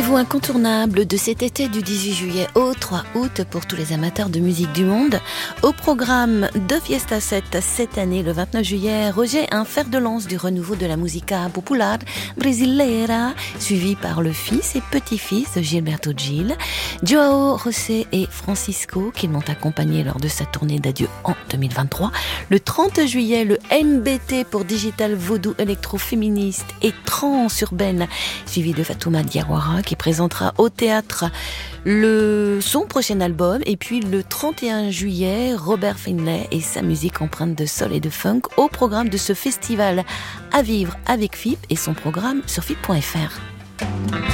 Rendez-vous incontournable de cet été du 18 juillet au 3 août pour tous les amateurs de musique du monde. Au programme de Fiesta 7 cette année, le 29 juillet, Roger, un fer de lance du renouveau de la musica popular brasileira, suivi par le fils et petit-fils de Gilberto Gil, Joao José et Francisco, qui l'ont accompagné lors de sa tournée d'adieu en 2023. Le 30 juillet, le MBT pour Digital Vaudou électro-féministe et trans-urbaine, suivi de Fatouma Diawara, qui présentera au théâtre son prochain album. Et puis le 31 juillet, Robert Finlay et sa musique empreinte de soul et de funk au programme de ce festival à vivre avec FIP et son programme sur FIP.fr.